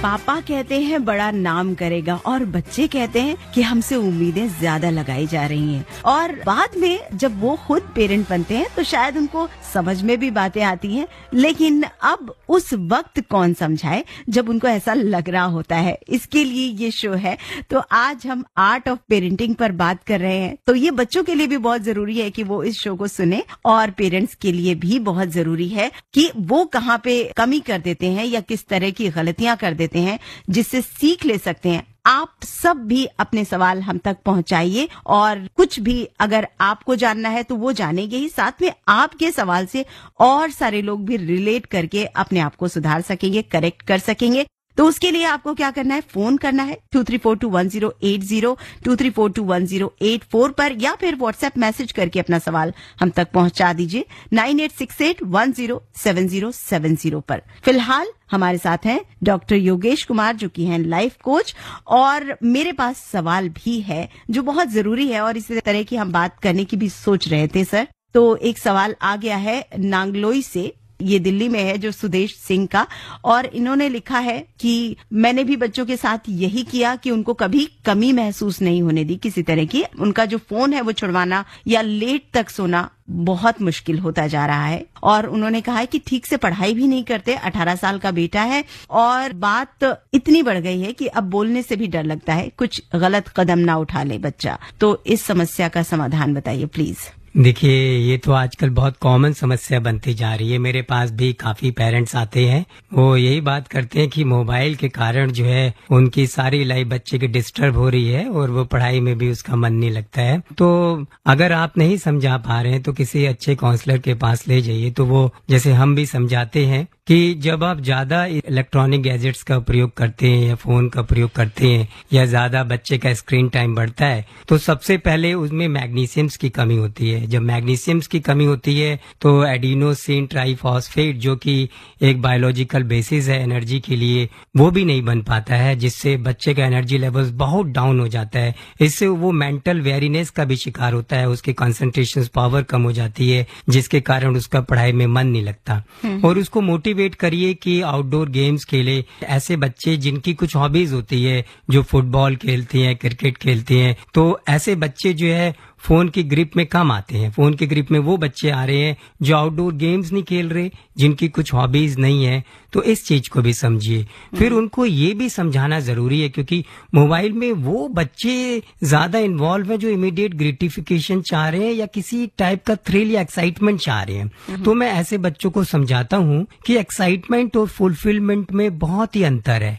पापा कहते हैं बड़ा नाम करेगा और बच्चे कहते हैं कि हमसे उम्मीदें ज्यादा लगाई जा रही हैं, और बाद में जब वो खुद पेरेंट बनते हैं तो शायद उनको समझ में भी बातें आती हैं, लेकिन अब उस वक्त कौन समझाए जब उनको ऐसा लग रहा होता है। इसके लिए ये शो है। तो आज हम आर्ट ऑफ पेरेंटिंग पर बात कर रहे हैं। तो ये बच्चों के लिए भी बहुत जरूरी है कि वो इस शो को सुने, और पेरेंट्स के लिए भी बहुत जरूरी है कि वो कहाँ पे कमी कर देते हैं या किस तरह की गलतियां कर देते हैं जिससे सीख ले सकते हैं। आप सब भी अपने सवाल हम तक पहुंचाइए, और कुछ भी अगर आपको जानना है तो वो जानेंगे ही, साथ में आपके सवाल से और सारे लोग भी रिलेट करके अपने आप को सुधार सकेंगे, करेक्ट कर सकेंगे। तो उसके लिए आपको क्या करना है, फोन करना है 23421080, 23421084 पर, या फिर व्हाट्सएप मैसेज करके अपना सवाल हम तक पहुंचा दीजिए 9868107070 पर। फिलहाल हमारे साथ हैं डॉक्टर योगेश कुमार, जो कि हैं लाइफ कोच, और मेरे पास सवाल भी है जो बहुत जरूरी है, और इसी तरह की हम बात करने की भी सोच रहे थे सर। तो एक सवाल आ गया है नांगलोई से, ये दिल्ली में है, जो सुदेश सिंह का, और इन्होंने लिखा है कि मैंने भी बच्चों के साथ यही किया कि उनको कभी कमी महसूस नहीं होने दी किसी तरह की। उनका जो फोन है वो छुड़वाना या लेट तक सोना बहुत मुश्किल होता जा रहा है, और उन्होंने कहा है कि ठीक से पढ़ाई भी नहीं करते। 18 साल का बेटा है, और बात इतनी बढ़ गई है कि अब बोलने से भी डर लगता है कुछ गलत कदम ना उठा ले बच्चा। तो इस समस्या का समाधान बताइए प्लीज। देखिए, ये तो आजकल बहुत कॉमन समस्या बनती जा रही है। मेरे पास भी काफी पेरेंट्स आते हैं, वो यही बात करते हैं कि मोबाइल के कारण जो है उनकी सारी लाइफ बच्चे की डिस्टर्ब हो रही है, और वो पढ़ाई में भी उसका मन नहीं लगता है। तो अगर आप नहीं समझा पा रहे हैं तो किसी अच्छे काउंसलर के पास ले जाइए। तो वो, जैसे हम भी समझाते हैं कि जब आप ज्यादा इलेक्ट्रॉनिक गैजेट्स का प्रयोग करते हैं या फोन का प्रयोग करते हैं, या ज्यादा बच्चे का स्क्रीन टाइम बढ़ता है, तो सबसे पहले उसमें मैग्नीशियम्स की कमी होती है। जब मैग्नीशियम्स की कमी होती है तो एडिनोसिन ट्राइफॉस्फेट, जो कि एक बायोलॉजिकल बेसिस है एनर्जी के लिए, वो भी नहीं बन पाता है, जिससे बच्चे का एनर्जी लेवल्स बहुत डाउन हो जाता है। इससे वो मेंटल वेरीनेस का भी शिकार होता है, उसके कंसंट्रेशन पावर कम हो जाती है, जिसके कारण उसका पढ़ाई में मन नहीं लगता। और उसको मोटिवेट करिए कि आउटडोर गेम्स खेले। ऐसे बच्चे जिनकी कुछ हॉबीज होती है, जो फुटबॉल खेलते हैं, क्रिकेट खेलते हैं, तो ऐसे बच्चे जो है फोन की ग्रिप में कम आते हैं। फोन की ग्रिप में वो बच्चे आ रहे हैं जो आउटडोर गेम्स नहीं खेल रहे, जिनकी कुछ हॉबीज नहीं है। तो इस चीज को भी समझिए। फिर उनको ये भी समझाना जरूरी है, क्योंकि मोबाइल में वो बच्चे ज्यादा इन्वॉल्व हैं जो इमीडिएट ग्रेटिफिकेशन चाह रहे हैं या किसी टाइप का थ्रिल या एक्साइटमेंट चाह रहे हैं। तो मैं ऐसे बच्चों को समझाता हूँ कि एक्साइटमेंट और फुलफिलमेंट में बहुत ही अंतर है।